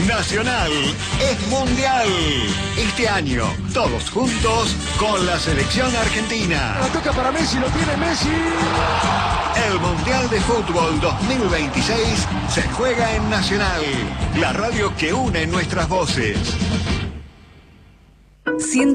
Nacional es mundial. Este año, todos juntos con la selección argentina. La toca para Messi, lo tiene Messi. El Mundial de Fútbol 2026 se juega en Nacional, la radio que une nuestras voces.